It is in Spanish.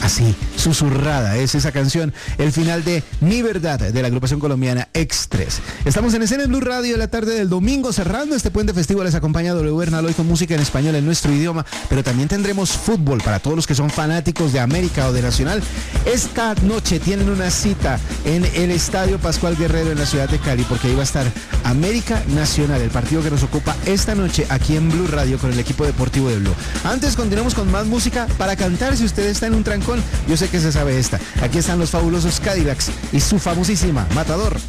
Así, susurrada es esa canción, el final de Mi Verdad, de la agrupación colombiana X3. Estamos en Escena en Blue Radio la tarde del domingo, cerrando este puente festivo. Les acompaña W Bernal hoy con música en español en nuestro idioma, pero también tendremos fútbol para todos los que son fanáticos de América o de Nacional. Esta noche tienen una cita en el Estadio Pascual Guerrero en la ciudad de Cali, porque ahí va a estar América Nacional, el partido que nos ocupa esta noche aquí en Blue Radio con el equipo deportivo de Blue. Antes continuamos con más música para cantar. Si usted está en un trancón, yo sé que se sabe esta. Aquí están los fabulosos Cadillacs y su famosísima Matador.